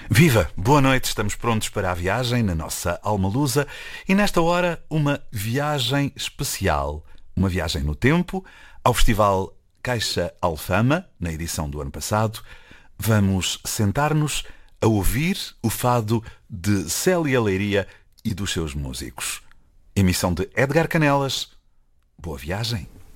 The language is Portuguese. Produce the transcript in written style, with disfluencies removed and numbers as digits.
Viva! Boa noite, estamos prontos para a viagem na nossa alma lusa e nesta hora uma viagem especial, uma viagem no tempo ao Festival Caixa Alfama, na edição do ano passado. Vamos sentar-nos a ouvir o fado de Célia Leiria e dos seus músicos. Emissão de Edgar Canelas. Boa viagem!